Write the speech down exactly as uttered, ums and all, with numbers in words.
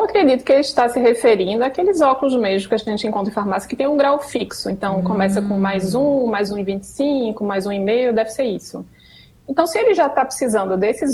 acredito que ele está se referindo àqueles óculos mesmo que a gente encontra em farmácia que tem um grau fixo. Então, hum. começa com mais um, mais um e vinte e cinco, mais um e meio, deve ser isso. Então, se ele já está precisando desses